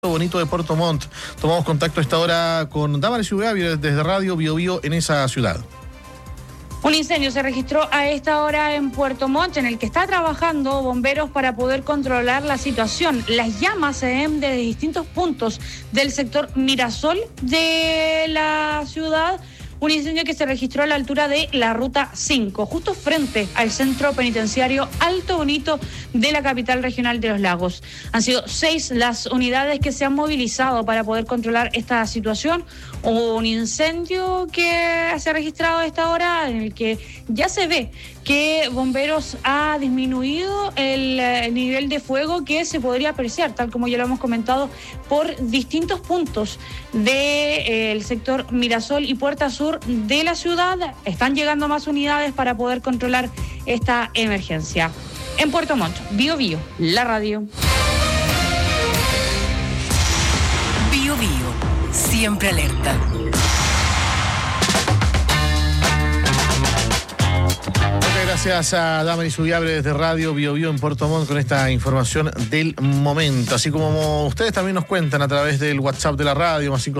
Bonito de Puerto Montt. Tomamos contacto a esta hora con Damaris Uveávila desde Radio Bio Bio en esa ciudad. Un incendio se registró a esta hora en Puerto Montt, en el que está trabajando bomberos para poder controlar la situación. Las llamas se ven desde distintos puntos del sector Mirasol de la ciudad. Un incendio que se registró a la altura de la Ruta 5, justo frente al centro penitenciario Alto Bonito de la capital regional de Los Lagos. Han sido 6 las unidades que se han movilizado para poder controlar esta situación. Un incendio que se ha registrado a esta hora en el que ya se ve que Bomberos ha disminuido el nivel de fuego que se podría apreciar, tal como ya lo hemos comentado, por distintos puntos del sector Mirasol y Puerta Sur de la ciudad. Están llegando más unidades para poder controlar esta emergencia. En Puerto Montt, Bio Bio, la radio. Bio Bio, siempre alerta. Gracias a Damaris Uveávila desde Radio Bio Bio en Puerto Montt con esta información del momento. Así como ustedes también nos cuentan a través del WhatsApp de la radio, más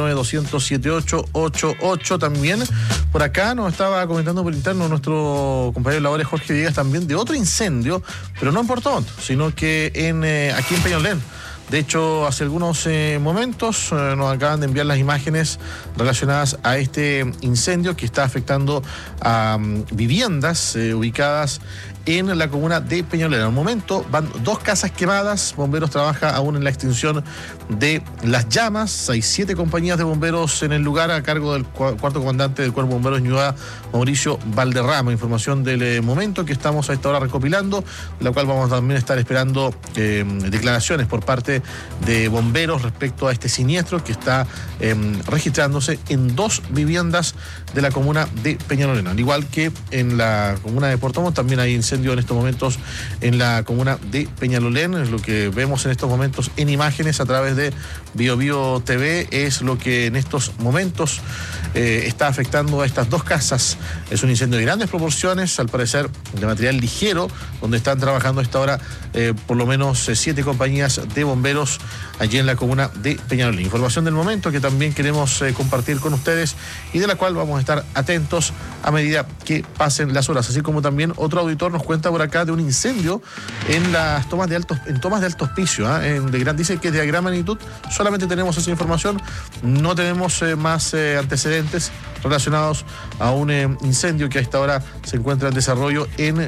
569-900-7888. También por acá nos estaba comentando por interno nuestro compañero de labores Jorge Villegas también de otro incendio, pero no en Puerto Montt, sino que aquí en Peñalolén. De hecho, hace algunos momentos nos acaban de enviar las imágenes relacionadas a este incendio que está afectando a viviendas ubicadas en la comuna de Peñalolén. Al momento van 2 casas quemadas. Bomberos trabaja aún en la extinción de las llamas. Hay 7 compañías de bomberos en el lugar a cargo del cuarto comandante del Cuerpo de Bomberos Ñuñoa, Mauricio Valderrama. Información del momento que estamos a esta hora recopilando, la cual vamos a también estar esperando declaraciones por parte de bomberos respecto a este siniestro que está registrándose en 2 viviendas de la comuna de Peñalolén. Al igual que en la comuna de Puerto Montt, también hay incendio en estos momentos en la comuna de Peñalolén. Es lo que vemos en estos momentos en imágenes a través de Bio Bio TV, es lo que en estos momentos está afectando a estas 2 casas. Es un incendio de grandes proporciones, al parecer de material ligero, donde están trabajando a esta hora por lo menos 7 compañías de bomberos allí en la comuna de Peñalolén. Información del momento que también queremos compartir con ustedes y de la cual vamos a estar atentos a medida que pasen las horas. Así como también otro auditor nos cuenta por acá de un incendio en las tomas de altos pisos, dice que es de gran magnitud. Solamente tenemos esa información, no tenemos más antecedentes relacionados a un incendio que a esta hora se encuentra en desarrollo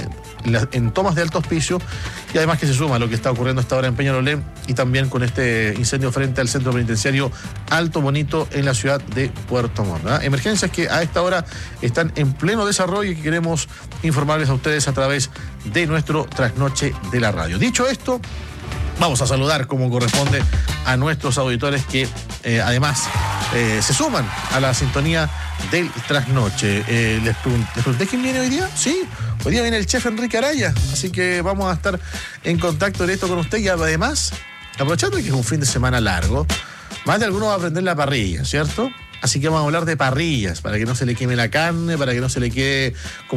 en tomas de altos pisos, y además que se suma a lo que está ocurriendo a esta hora en Peñalolén y también con este incendio frente al centro penitenciario Alto Bonito en la ciudad de Puerto Montt. Emergencias que a esta hora están en pleno desarrollo y que queremos informarles a ustedes a través de nuestro trasnoche de la radio. Dicho esto, vamos a saludar como corresponde a nuestros auditores que además se suman a la sintonía del trasnoche. Les pregunté quién viene hoy día. Sí, hoy día viene el chef Enrique Araya, así que vamos a estar en contacto directo con usted y además, aprovechando que es un fin de semana largo, más de alguno va a aprender la parrilla, ¿cierto? Así que vamos a hablar de parrillas, para que no se le queme la carne, para que no se quede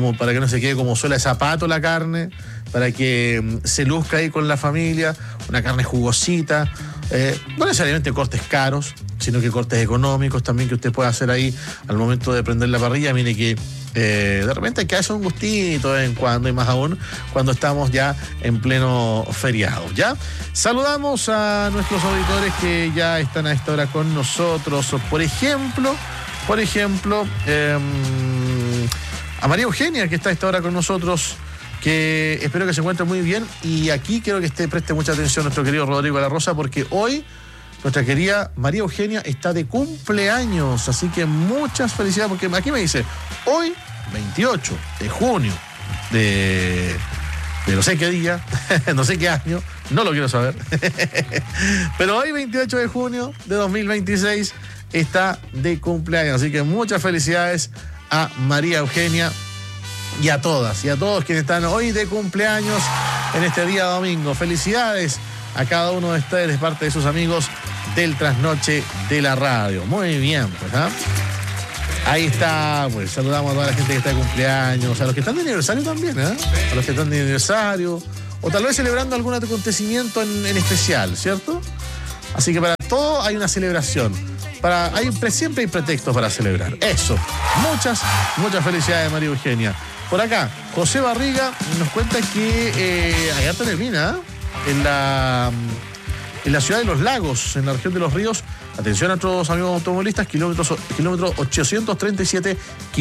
como suela de zapato la carne, para que se luzca ahí con la familia, una carne jugosita, no necesariamente cortes caros, sino que cortes económicos también que usted puede hacer ahí al momento de prender la parrilla. Mire que de repente hay que hacer un gustito de vez en cuando, y más aún cuando estamos ya en pleno feriado, ¿ya? Saludamos a nuestros auditores que ya están a esta hora con nosotros. Por ejemplo, a María Eugenia, que está a esta hora con nosotros, que espero que se encuentre muy bien. Y aquí quiero que preste mucha atención a nuestro querido Rodrigo de la Rosa, porque hoy nuestra querida María Eugenia está de cumpleaños, así que muchas felicidades, porque aquí me dice, hoy, 28 de junio de no sé qué día, no sé qué año, no lo quiero saber, pero hoy, 28 de junio de 2026, está de cumpleaños, así que muchas felicidades a María Eugenia y a todas y a todos quienes están hoy de cumpleaños en este día domingo. Felicidades a cada uno de ustedes de parte de sus amigos del trasnoche de la radio. Muy bien, pues, ahí está, pues saludamos a toda la gente que está de cumpleaños, a los que están de aniversario también, a los que están de aniversario, o tal vez celebrando algún acontecimiento en especial, ¿cierto? Así que para todo hay una celebración. Siempre hay pretextos para celebrar. Eso. Muchas felicidades, María Eugenia. Por acá, José Barriga nos cuenta que hay harta neblina en la ciudad de Los Lagos, en la región de Los Ríos. Atención a nuestros amigos automovilistas, kilómetro 837,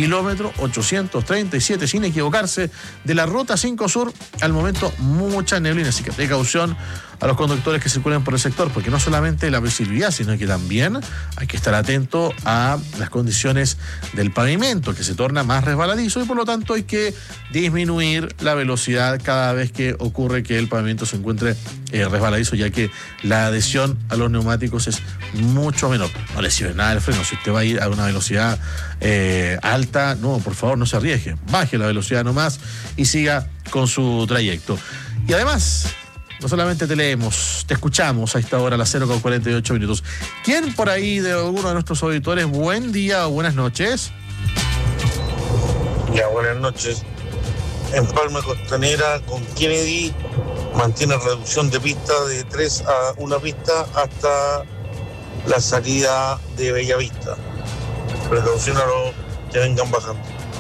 sin equivocarse, de la ruta 5 Sur, al momento mucha neblina, así que precaución a los conductores que circulen por el sector, porque no solamente la visibilidad, sino que también hay que estar atento a las condiciones del pavimento, que se torna más resbaladizo, y por lo tanto hay que disminuir la velocidad cada vez que ocurre que el pavimento se encuentre resbaladizo, ya que la adhesión a los neumáticos es mucho menor. No le sirve nada el freno. Si usted va a ir a una velocidad alta, no, por favor, no se arriesgue. Baje la velocidad nomás y siga con su trayecto. Y además, no solamente te leemos, te escuchamos a esta hora, a las 0:48. ¿Quién por ahí de alguno de nuestros auditores? Buen día o buenas noches. Ya, buenas noches. En Palma Costanera, con Kennedy, mantiene reducción de pista de 3 a 1 pista hasta la salida de Bellavista. Precaución a los que vengan bajando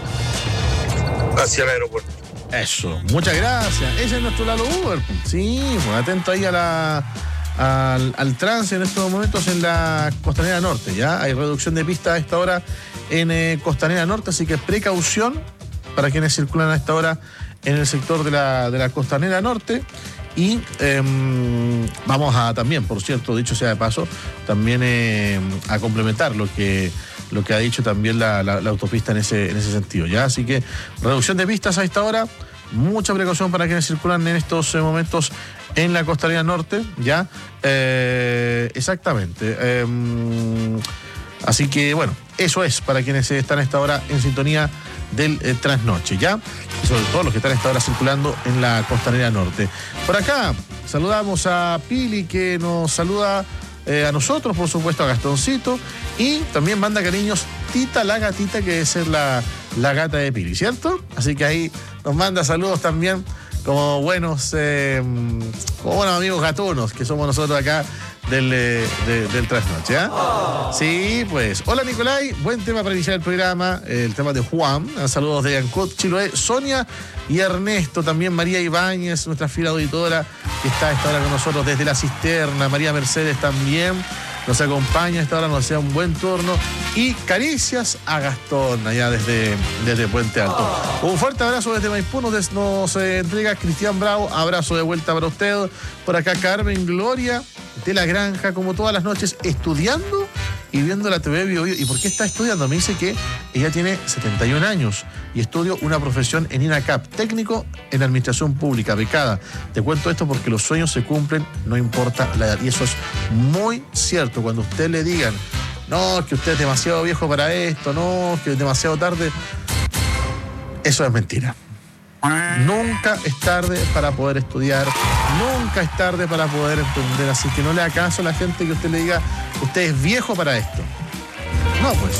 hacia el aeropuerto. Eso, muchas gracias. Ese es nuestro Lalo Uber. Sí, pues atento ahí al trance en estos momentos en la Costanera Norte. Ya hay reducción de pista a esta hora en Costanera Norte, así que precaución para quienes circulan a esta hora en el sector de la Costanera Norte. Y vamos a también, por cierto, dicho sea de paso, también a complementar lo que ha dicho también la autopista en ese sentido, ¿ya? Así que reducción de pistas a esta hora, mucha precaución para quienes circulan en estos momentos en la Costanera Norte, ¿ya? Exactamente. Así que, bueno, eso es para quienes están a esta hora en sintonía del trasnoche, ¿ya? Y sobre todo los que están a esta hora circulando en la Costanera Norte. Por acá saludamos a Pili, que nos saluda a nosotros, por supuesto, a Gastoncito, y también manda cariños Tita, la gatita, que debe ser la gata de Pili, ¿cierto? Así que ahí nos manda saludos también como buenos amigos gatunos que somos nosotros acá del trasnoche, ¿eh? Sí, pues. Hola, Nicolai, buen tema para iniciar el programa, el tema de Juan. Saludos de Ancot, Chiloé, Sonia y Ernesto, también María Ibáñez, nuestra fiel auditora, que está a esta hora con nosotros desde La Cisterna. María Mercedes también nos acompaña a esta hora, nos desea un buen turno. Y caricias a Gastón, allá desde Puente Alto. Un fuerte abrazo desde Maipú, nos entrega Cristian Bravo. Abrazo de vuelta para usted. Por acá Carmen Gloria de la Granja, como todas las noches, estudiando y viendo la TV Bio Bio. ¿Y por qué está estudiando? Me dice que ella tiene 71 años y estudio una profesión en INACAP, técnico en administración pública, becada. Te cuento esto porque los sueños se cumplen, no importa la edad. Y eso es muy cierto. Cuando usted le digan, no, que usted es demasiado viejo para esto, no, que es demasiado tarde, eso es mentira. Nunca es tarde para poder estudiar, nunca es tarde para poder emprender, así que no le haga caso a la gente que usted le diga, usted es viejo para esto. No, pues.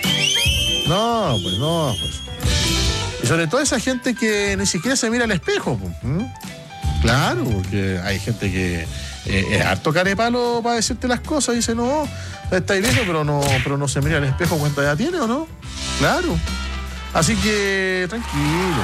Y sobre todo esa gente que ni siquiera se mira al espejo. Claro, porque hay gente que es harto carepalo para decirte las cosas, dice, no, estáis viejo, pero no se mira al espejo cuánta edad tiene o no. Claro. Así que tranquilo.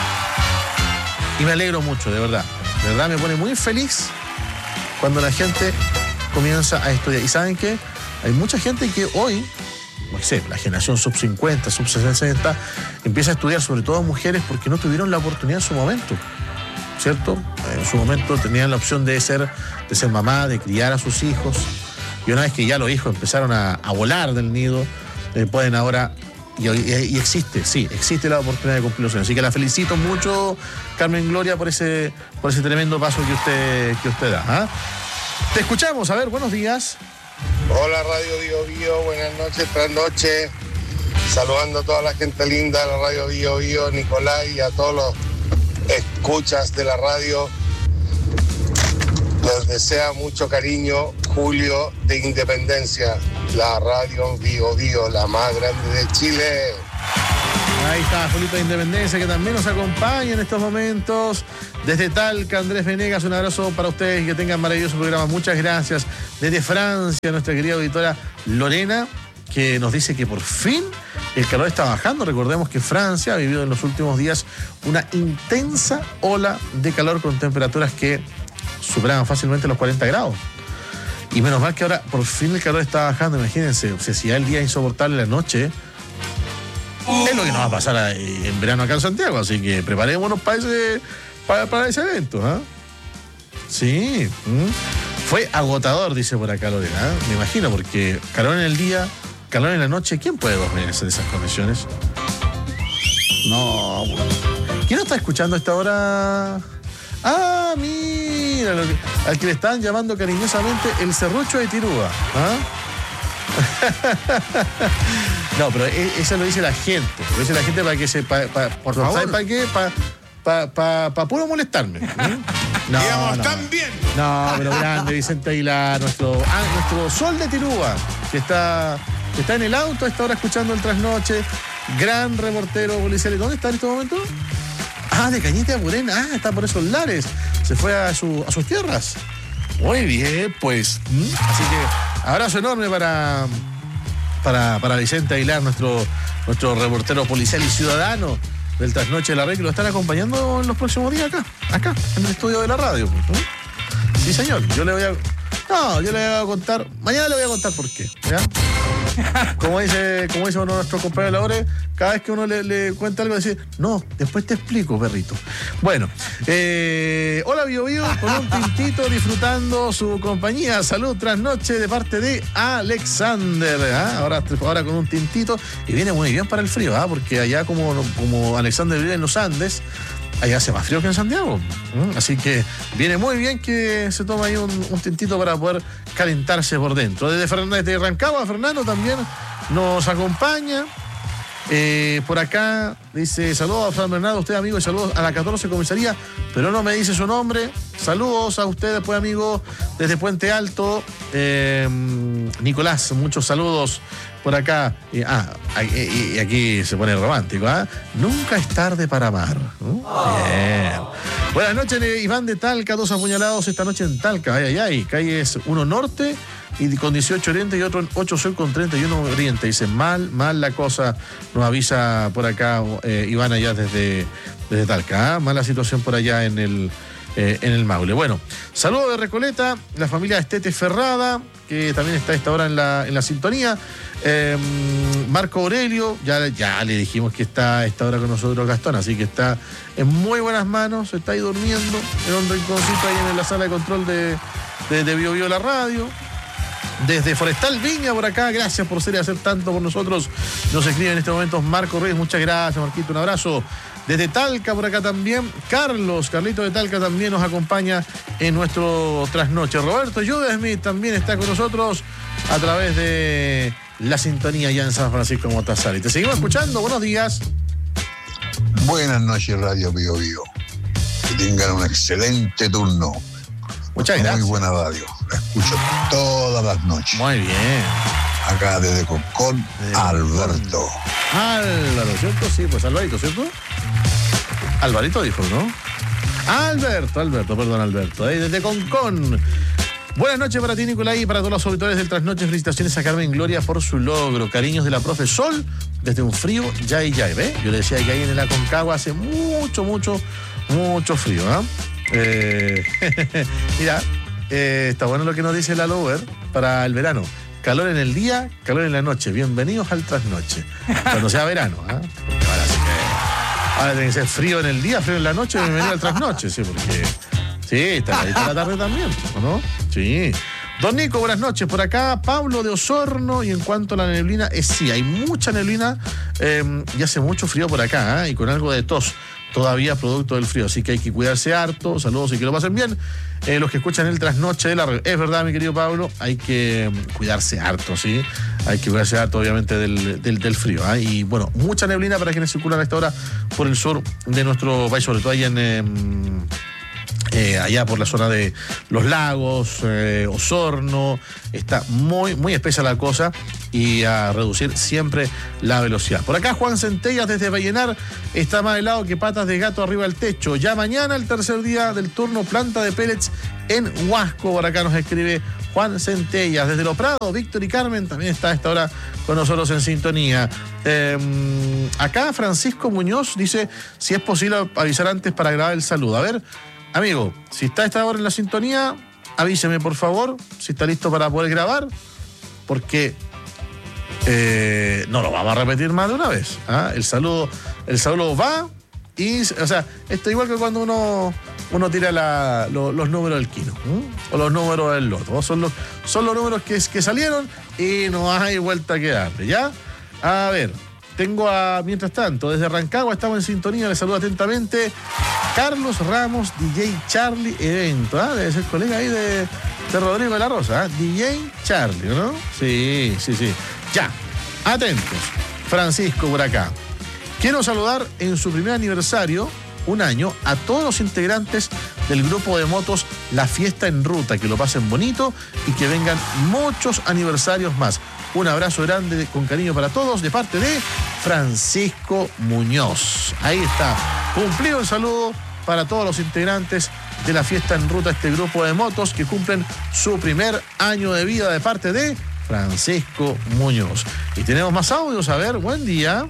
Y me alegro mucho, de verdad. De verdad me pone muy feliz cuando la gente comienza a estudiar. ¿Y saben qué? Hay mucha gente que hoy, no sé, la generación sub-50, sub-60, empieza a estudiar, sobre todo mujeres, porque no tuvieron la oportunidad en su momento, ¿cierto? En su momento tenían la opción de ser mamá, de criar a sus hijos. Y una vez que ya los hijos empezaron a volar del nido, pueden ahora... Y existe la oportunidad de cumplir los sueños. Así que la felicito mucho, Carmen Gloria, por ese tremendo paso que usted da. Te escuchamos, a ver, buenos días. Hola, Radio Bio Bio, buenas noches, trasnoche. Saludando a toda la gente linda de la Radio Bio Bio, Nicolai, y a todos los escuchas de la radio. Les desea mucho cariño, Julio de Independencia, la Radio Bio Bio, la más grande de Chile. Ahí está Julito de Independencia, que también nos acompaña en estos momentos. Desde Talca, Andrés Venegas, un abrazo para ustedes y que tengan maravilloso programa. Muchas gracias. desde Francia, nuestra querida auditora Lorena, que nos dice que por fin el calor está bajando. Recordemos que Francia ha vivido en los últimos días una intensa ola de calor con temperaturas que superaban fácilmente los 40 grados. Y menos mal que ahora por fin el calor está bajando, imagínense. O sea, si ya el día es insoportable, la noche es lo que nos va a pasar en verano acá en Santiago. Así que preparémonos para ese evento, ¿eh? Sí. Fue agotador, dice por acá Lorena, ¿eh? Me imagino, porque calor en el día, calor en la noche, ¿quién puede dormir en esas condiciones? No. ¿Quién no está escuchando a esta hora? Ah, mira, al que le están llamando cariñosamente el serrucho de Tirúa. ¿Ah? No, pero eso lo dice la gente. Lo dice la gente para que se... por favor. ¿Sabe para qué? Para puro molestarme. No, digamos, no. tan bien. No, pero grande Vicente Aguilar, nuestro sol de Tirúa, que está en el auto a esta hora escuchando el trasnoche. Gran reportero policial. ¿Dónde está en este momento? Ah, de Cañete a Purén. Ah, está por esos lares. Se fue a sus tierras. Muy bien, pues. Así que abrazo enorme para Vicente Aguilar, nuestro reportero policial y ciudadano del Trasnoche de la Red, que lo están acompañando en los próximos días acá, en el estudio de la radio. Sí, señor. Yo le voy a contar. Mañana le voy a contar por qué. ¿Ya? Como dice uno de nuestros compañeros labores, cada vez que uno le cuenta algo, dice, no, después te explico, perrito. Bueno, hola Bio Bio, con un tintito disfrutando su compañía. Salud trasnoche de parte de Alexander. ¿Ah? Ahora con un tintito, y viene muy bien para el frío, ¿ah? Porque allá como Alexander vive en los Andes, allá hace más frío que en Santiago. Así que viene muy bien que se tome ahí un tintito para poder calentarse por dentro. Desde Rancagua, Fernando también nos acompaña. Por acá dice, saludos a Fran Bernardo, usted amigo, y saludos a la 14 comisaría, pero no me dice su nombre. Saludos a ustedes, pues amigo, desde Puente Alto. Nicolás, muchos saludos por acá. Y aquí se pone romántico, ¿ah? Nunca es tarde para amar. Bien. Buenas noches, Iván de Talca, 2 apuñalados esta noche en Talca. Ay. Calles 1 Norte y con 18 Oriente y otro en 8 Sur con 31 Oriente. Dice, mal la cosa, nos avisa por acá Iván allá desde Talca, ¿ah? Mala situación por allá en el Maule. Bueno, saludo de Recoleta, la familia Estete Ferrada, que también está a esta hora en la sintonía. Marco Aurelio, ya le dijimos que está a esta hora con nosotros Gastón, así que está en muy buenas manos, está ahí durmiendo en un rinconcito ahí en la sala de control de Bio Bio la radio. Desde Forestal Viña por acá, gracias por ser y hacer tanto por nosotros. Nos escribe en este momento Marco Reyes, muchas gracias Marquito, un abrazo. Desde Talca por acá también, Carlito de Talca también nos acompaña en nuestro trasnoche. Roberto Judesmith también está con nosotros a través de la sintonía ya en San Francisco Motazal. Y te seguimos escuchando, buenos días. Buenas noches, Radio Bio Bio. Que tengan un excelente turno. Muchas gracias. Muy buena radio. La escucho todas las noches. Muy bien. Acá desde Concón, Alberto. Álvaro, ¿cierto? Sí, pues Alvarito, ¿cierto? Alvarito dijo, ¿no? Alberto, perdón, Alberto. Desde Concón. Buenas noches para ti, Nicolás, y para todos los auditores del Trasnoche. Felicitaciones a Carmen Gloria por su logro. Cariños de la profe Sol desde un frío Yay. ¿Ve? Yo le decía que ahí en el Aconcagua hace mucho frío, ¿ah? Mira, está bueno lo que nos dice la Lover para el verano. Calor en el día, calor en la noche. Bienvenidos al Trasnoche. Cuando sea verano, ¿ah? Ahora tiene que ser frío en el día, frío en la noche, bienvenido al Trasnoche, sí, porque... Sí, está ahí la tarde también, ¿o no? Sí. Don Nico, buenas noches. Por acá, Pablo de Osorno. Y en cuanto a la neblina, sí, hay mucha neblina y hace mucho frío por acá, y con algo de tos todavía producto del frío. Así que hay que cuidarse harto. Saludos y que lo pasen bien. Los que escuchan el Trasnoche de la Red. Es verdad, mi querido Pablo, hay que cuidarse harto, ¿sí? Hay que cuidarse harto, obviamente, del frío. Y bueno, mucha neblina para quienes circulan a esta hora por el sur de nuestro país, sobre todo ahí en allá por la zona de Los Lagos, Osorno, está muy, muy espesa la cosa y a reducir siempre la velocidad. Por acá Juan Centellas desde Vallenar, está más helado que patas de gato arriba del techo. Ya mañana, el tercer día del turno, planta de pellets en Huasco. Por acá nos escribe Juan Centellas. Desde Lo Prado, Víctor y Carmen también está a esta hora con nosotros en sintonía. Acá Francisco Muñoz dice si es posible avisar antes para grabar el saludo. A ver, amigo, si está a esta hora en la sintonía, avíseme por favor si está listo para poder grabar, porque no lo vamos a repetir más de una vez. El saludo va y, o sea, esto es igual que cuando uno tira los números del kino, o los números del loto. Son los números que salieron y no hay vuelta que darle, ¿ya? A ver, tengo mientras tanto, desde Rancagua estamos en sintonía, le saludo atentamente Carlos Ramos, DJ Charlie Evento, debe ser colega ahí de Rodrigo de la Rosa, DJ Charlie, ¿no? Sí. Ya, atentos. Francisco por acá. Quiero saludar en su primer aniversario, un año, a todos los integrantes del grupo de motos La Fiesta en Ruta, que lo pasen bonito y que vengan muchos aniversarios más. Un abrazo grande con cariño para todos de parte de Francisco Muñoz. Ahí está, cumplido el saludo para todos los integrantes de La Fiesta en Ruta, este grupo de motos que cumplen su primer año de vida de parte de Francisco Muñoz. Y tenemos más audios, a ver, buen día.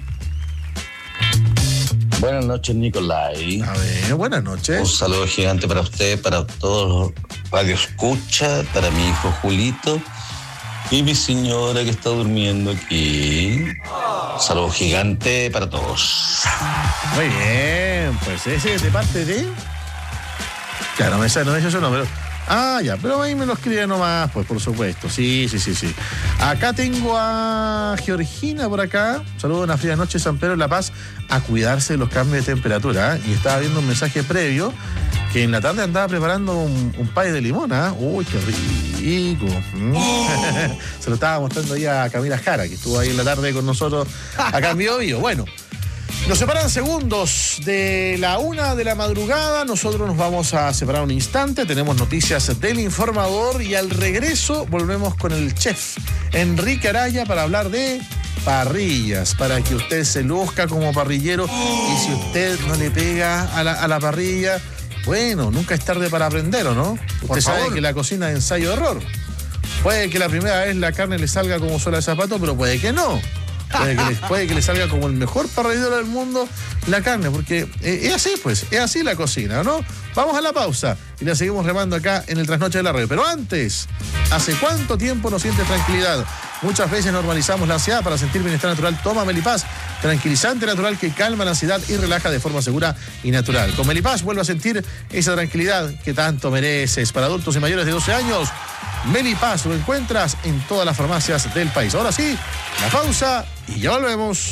Buenas noches, Nicolai. A ver, buenas noches. Un saludo gigante para usted, para todos los radioescuchas, para mi hijo Julito y mi señora que está durmiendo aquí. Un saludo gigante para todos. Muy bien, pues ese es de parte de... Claro, no es eso, no, pero... ya, pero ahí me lo escribe nomás, pues por supuesto. Sí. Acá tengo a Georgina por acá. Saludos, una fría noche, San Pedro de La Paz, a cuidarse de los cambios de temperatura. Y estaba viendo un mensaje previo que en la tarde andaba preparando un pay de limón. Uy, qué rico. Se lo estaba mostrando ahí a Camila Jara, que estuvo ahí en la tarde con nosotros acá en Bio Bio. Bueno, nos separan segundos de la 1 de la madrugada. Nosotros nos vamos a separar un instante. Tenemos noticias del informador y al regreso volvemos con el chef Enrique Araya para hablar de parrillas, para que usted se luzca como parrillero. Y si usted no le pega a la parrilla, bueno, nunca es tarde para aprender, ¿o no? Usted sabe que la cocina es ensayo-error. Puede que la primera vez la carne le salga como suela de zapato, pero puede que no. Puede que le salga como el mejor parrillero del mundo la carne, porque es así, pues, es así la cocina, ¿no? Vamos a la pausa y la seguimos remando acá en el Trasnoche de la Radio. Pero antes, ¿hace cuánto tiempo no sientes tranquilidad? Muchas veces normalizamos la ansiedad. Para sentir bienestar natural, toma Melipaz, tranquilizante natural que calma la ansiedad y relaja de forma segura y natural. Con Melipaz vuelve a sentir esa tranquilidad que tanto mereces. Para adultos y mayores de 12 años, Melipaz lo encuentras en todas las farmacias del país. Ahora sí, la pausa y ya volvemos.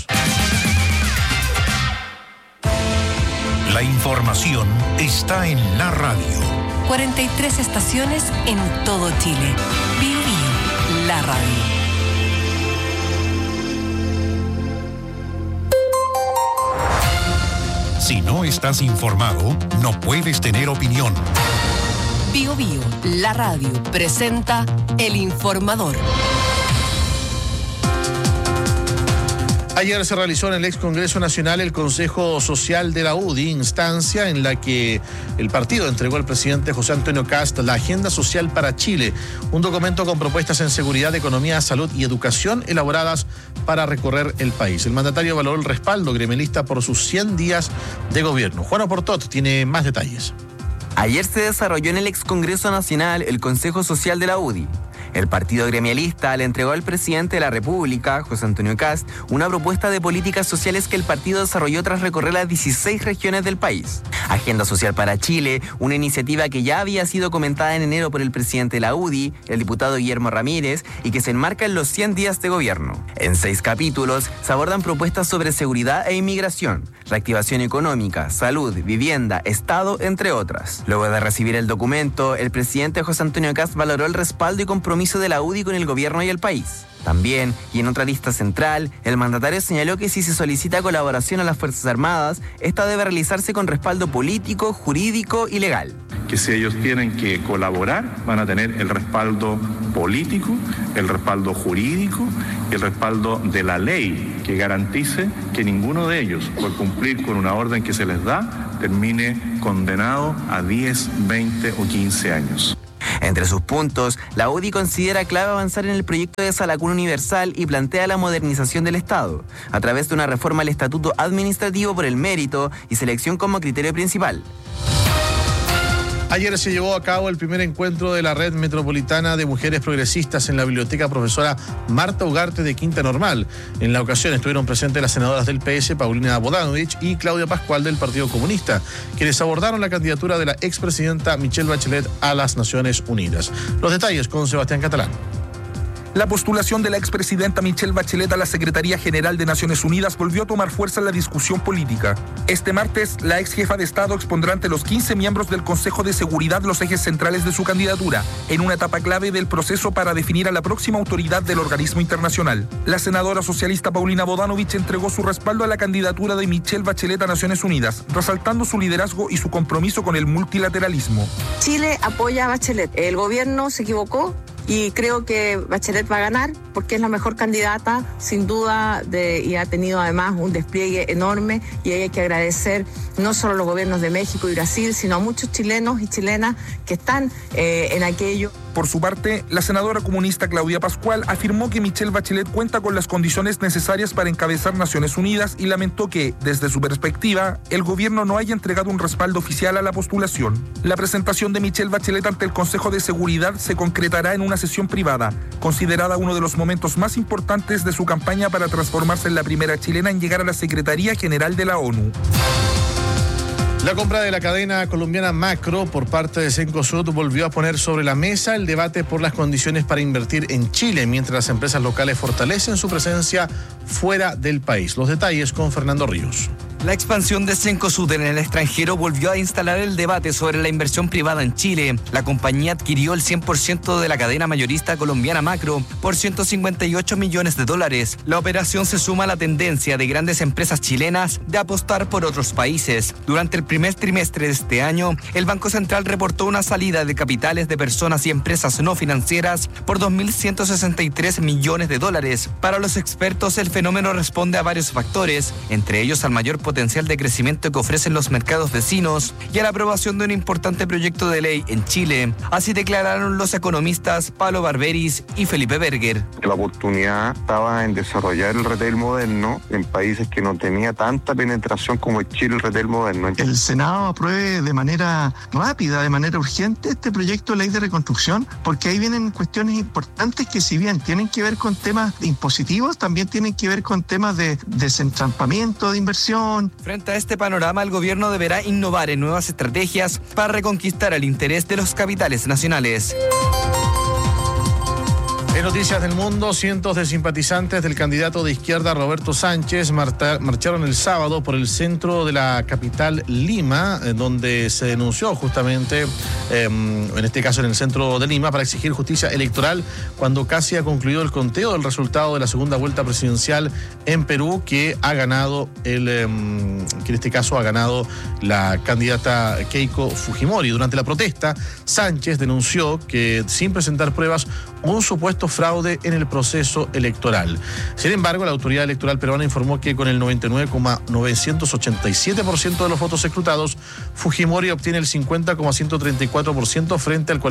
La información está en la radio. 43 estaciones en todo Chile. Bio Bio, la radio. Si no estás informado, no puedes tener opinión. Bio Bio, la radio, presenta El Informador. Ayer se realizó en el ex Congreso Nacional el Consejo Social de la UDI, instancia en la que el partido entregó al presidente José Antonio Kast la Agenda Social para Chile, un documento con propuestas en seguridad, economía, salud y educación elaboradas para recorrer el país. El mandatario valoró el respaldo gremialista por sus 100 días de gobierno. Juan Oportot tiene más detalles. Ayer se desarrolló en el ex Congreso Nacional el Consejo Social de la UDI. El partido gremialista le entregó al presidente de la República, José Antonio Kast, una propuesta de políticas sociales que el partido desarrolló tras recorrer las 16 regiones del país. Agenda Social para Chile, una iniciativa que ya había sido comentada en enero por el presidente de la UDI, el diputado Guillermo Ramírez, y que se enmarca en los 100 días de gobierno. En 6 capítulos se abordan propuestas sobre seguridad e inmigración, reactivación económica, salud, vivienda, Estado, entre otras. Luego de recibir el documento, el presidente José Antonio Kast valoró el respaldo y compromiso compromiso de la UDI con el gobierno y el país. También, y en otra lista central, el mandatario señaló que si se solicita colaboración a las Fuerzas Armadas, esta debe realizarse con respaldo político, jurídico y legal. Que si ellos tienen que colaborar, van a tener el respaldo político, el respaldo jurídico y el respaldo de la ley que garantice que ninguno de ellos, por cumplir con una orden que se les da, termine condenado a 10, 20 o 15 años. Entre sus puntos, la UDI considera clave avanzar en el proyecto de sala cuna universal y plantea la modernización del Estado, a través de una reforma al estatuto administrativo por el mérito y selección como criterio principal. Ayer se llevó a cabo el primer encuentro de la Red Metropolitana de Mujeres Progresistas en la Biblioteca Profesora Marta Ugarte de Quinta Normal. En la ocasión estuvieron presentes las senadoras del PS, Paulina Bodanovich y Claudia Pascual del Partido Comunista, quienes abordaron la candidatura de la expresidenta Michelle Bachelet a las Naciones Unidas. Los detalles con Sebastián Catalán. La postulación de la expresidenta Michelle Bachelet a la Secretaría General de Naciones Unidas volvió a tomar fuerza en la discusión política. Este martes, la ex jefa de Estado expondrá ante los 15 miembros del Consejo de Seguridad los ejes centrales de su candidatura, en una etapa clave del proceso para definir a la próxima autoridad del organismo internacional. La senadora socialista Paulina Bodanovich entregó su respaldo a la candidatura de Michelle Bachelet a Naciones Unidas, resaltando su liderazgo y su compromiso con el multilateralismo. Chile apoya a Bachelet. El gobierno se equivocó y creo que Bachelet va a ganar porque es la mejor candidata, sin duda, y ha tenido además un despliegue enorme, y hay que agradecer no solo a los gobiernos de México y Brasil, sino a muchos chilenos y chilenas que están en aquello. Por su parte, la senadora comunista Claudia Pascual afirmó que Michelle Bachelet cuenta con las condiciones necesarias para encabezar Naciones Unidas y lamentó que, desde su perspectiva, el gobierno no haya entregado un respaldo oficial a la postulación. La presentación de Michelle Bachelet ante el Consejo de Seguridad se concretará en una sesión privada, considerada uno de los momentos más importantes de su campaña para transformarse en la primera chilena en llegar a la Secretaría General de la ONU. La compra de la cadena colombiana Macro por parte de Cencosud volvió a poner sobre la mesa el debate por las condiciones para invertir en Chile, mientras las empresas locales fortalecen su presencia fuera del país. Los detalles con Fernando Ríos. La expansión de Cencosud en el extranjero volvió a instalar el debate sobre la inversión privada en Chile. La compañía adquirió el 100% de la cadena mayorista colombiana Macro por $158 millones. La operación se suma a la tendencia de grandes empresas chilenas de apostar por otros países. Durante el primer trimestre de este año, el Banco Central reportó una salida de capitales de personas y empresas no financieras por $2.163 millones. Para los expertos, el fenómeno responde a varios factores, entre ellos al mayor potencial de crecimiento que ofrecen los mercados vecinos y a la aprobación de un importante proyecto de ley en Chile. Así declararon los economistas Pablo Barberis y Felipe Berger. La oportunidad estaba en desarrollar el retail moderno en países que no tenía tanta penetración como en Chile el retail moderno. El Senado apruebe de manera rápida, de manera urgente este proyecto de ley de reconstrucción, porque ahí vienen cuestiones importantes que, si bien tienen que ver con temas impositivos, también tienen que ver con temas de desentrampamiento de inversión. Frente a este panorama, el gobierno deberá innovar en nuevas estrategias para reconquistar el interés de los capitales nacionales. En noticias del mundo, cientos de simpatizantes del candidato de izquierda Roberto Sánchez marcharon el sábado por el centro de la capital Lima, donde se denunció justamente, en este caso en el centro de Lima, para exigir justicia electoral cuando casi ha concluido el conteo del resultado de la segunda vuelta presidencial en Perú, que ha ganado que en este caso ha ganado la candidata Keiko Fujimori. Durante la protesta, Sánchez denunció que, sin presentar pruebas, un supuesto fraude en el proceso electoral. Sin embargo, la autoridad electoral peruana informó que con el 99,987% de los votos escrutados, Fujimori obtiene el 50,134% frente al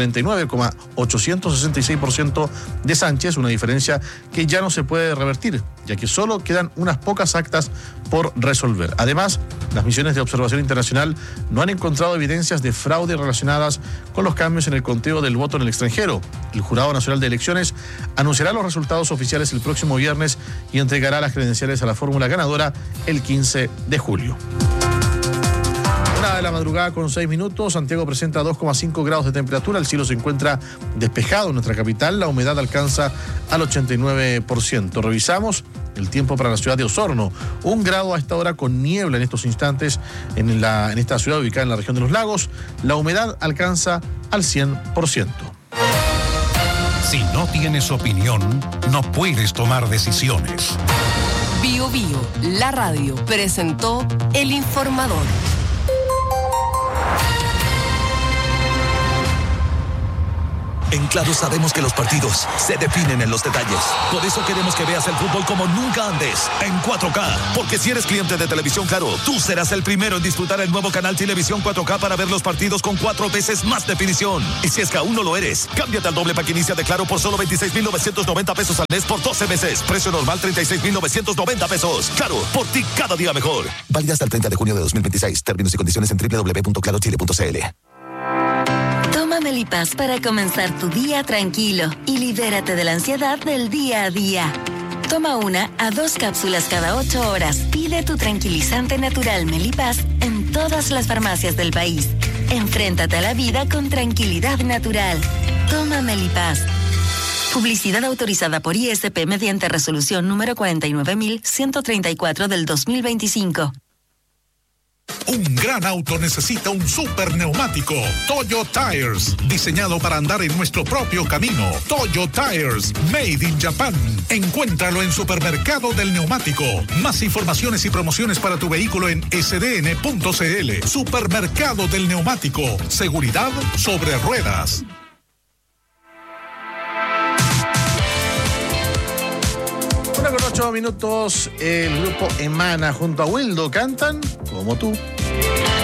49,866% de Sánchez, una diferencia que ya no se puede revertir, ya que solo quedan unas pocas actas por resolver. Además, las misiones de observación internacional no han encontrado evidencias de fraude relacionadas con los cambios en el conteo del voto en el extranjero. El Jurado Nacional de Elecciones anunciará los resultados oficiales el próximo viernes y entregará las credenciales a la fórmula ganadora el 15 de julio. 1:00 de la madrugada con 6 minutos. Santiago presenta 2,5 grados de temperatura. El cielo se encuentra despejado en nuestra capital. La humedad alcanza al 89%. Revisamos el tiempo para la ciudad de Osorno. 1 grado a esta hora con niebla en estos instantes en esta ciudad ubicada en la región de los lagos. La humedad alcanza al 100%. Si no tienes opinión, no puedes tomar decisiones. Bio Bio, la radio, presentó El Informador. En Claro sabemos que los partidos se definen en los detalles. Por eso queremos que veas el fútbol como nunca antes, en 4K. Porque si eres cliente de Televisión Claro, tú serás el primero en disfrutar el nuevo canal Televisión 4K para ver los partidos con 4 veces más definición. Y si es que aún no lo eres, cámbiate al doble pack inicia de Claro por solo 26,990 pesos al mes por 12 meses. Precio normal 36,990 pesos. Claro, por ti cada día mejor. Válida hasta el 30 de junio de 2026. Términos y condiciones en www.clarochile.cl. Toma Melipaz para comenzar tu día tranquilo y libérate de la ansiedad del día a día. Toma 1 a 2 cápsulas cada 8 horas. Pide tu tranquilizante natural Melipaz en todas las farmacias del país. Enfréntate a la vida con tranquilidad natural. Toma Melipaz. Publicidad autorizada por ISP mediante resolución número 49.134 del 2025. Un gran auto necesita un super neumático. Toyo Tires, diseñado para andar en nuestro propio camino. Toyo Tires, made in Japan. Encuéntralo en Supermercado del Neumático. Más informaciones y promociones para tu vehículo en sdn.cl. Supermercado del Neumático. Seguridad sobre ruedas. Con 8 minutos, el grupo Emana junto a Wildo cantan Como tú.